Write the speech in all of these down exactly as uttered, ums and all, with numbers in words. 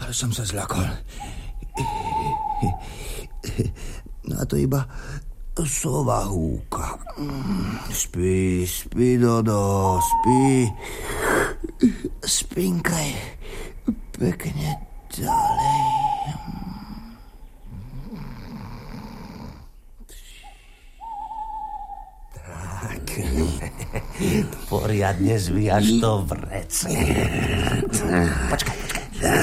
som sa zľakol. A to iba sova húka. Spí, spí, Dodo, spí. Spinkaj pekne ďalej. Tak. Poriadne zvíjaš to vrece. Počkaj, počkaj.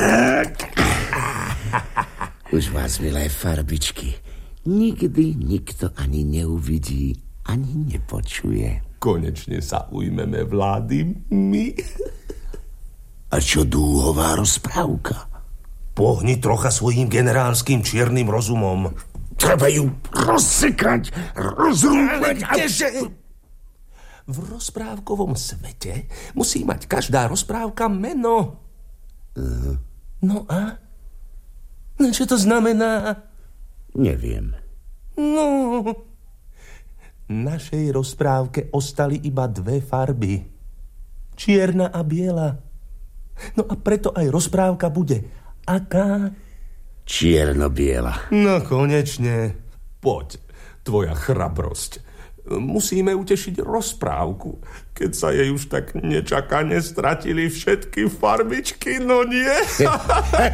Už vás, milé farbičky, nikdy nikto ani neuvidí, ani nepočuje. Konečne sa ujmeme vlády my. A čo dúhová rozprávka? Pohni trocha svojím generálskym čiernym rozumom. Treba ju rozsekať, rozrúbať. A... V rozprávkovom svete musí mať každá rozprávka meno. Uh. No a? No čo to znamená? Neviem. No, našej rozprávke ostali iba dve farby. Čierna a biela. No a preto aj rozprávka bude. Aká? Čierno-biela. No konečne. Poď, tvoja chrabrosť. Musíme utešiť rozprávku, keď sa jej už tak nečakane stratili všetky farbičky, no nie?